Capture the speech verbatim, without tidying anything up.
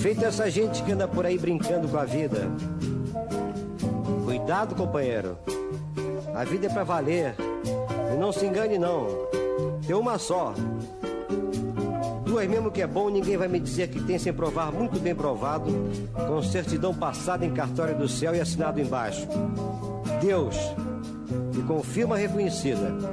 Feito essa gente que anda por aí brincando com a vida. Cuidado, companheiro. A vida é pra valer. E não se engane, não. Tem uma só. Duas mesmo que é bom, ninguém vai me dizer que tem sem provar, muito bem provado, com certidão passada em cartório do céu e assinado embaixo. Deus. E com firma reconhecida.